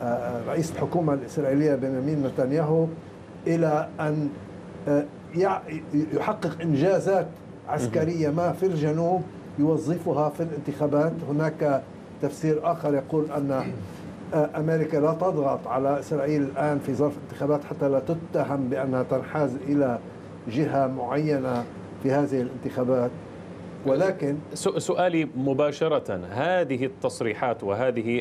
رئيس الحكومة الإسرائيلية بنيامين نتنياهو إلى أن يحقق إنجازات عسكرية ما في الجنوب يوظفها في الانتخابات. هناك تفسير آخر يقول أن أمريكا لا تضغط على إسرائيل الآن في ظرف الانتخابات حتى لا تتهم بأنها تنحاز إلى جهة معينة في هذه الانتخابات. ولكن سؤالي مباشرة، هذه التصريحات وهذه